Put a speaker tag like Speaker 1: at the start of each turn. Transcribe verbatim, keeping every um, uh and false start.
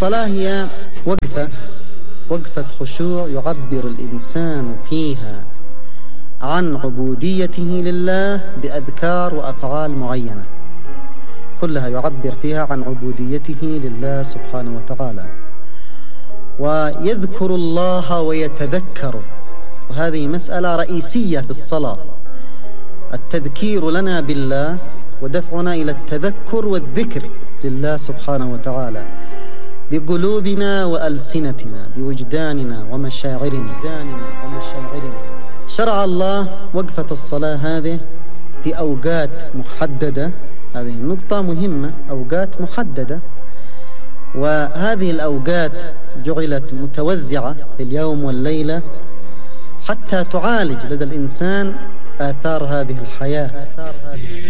Speaker 1: الصلاة هي وقفة وقفة خشوع يعبر الإنسان فيها عن عبوديته لله بأذكار وأفعال معينة، كلها يعبر فيها عن عبوديته لله سبحانه وتعالى، ويذكر الله ويتذكر، وهذه مسألة رئيسية في الصلاة، التذكير لنا بالله ودفعنا إلى التذكر والذكر لله سبحانه وتعالى بقلوبنا وألسنتنا بوجداننا ومشاعرنا. شرع الله وقفة الصلاة هذه في أوقات محددة، هذه النقطة مهمة، أوقات محددة، وهذه الأوقات جعلت متوزعة في اليوم والليلة حتى تعالج لدى الإنسان آثار هذه الحياة.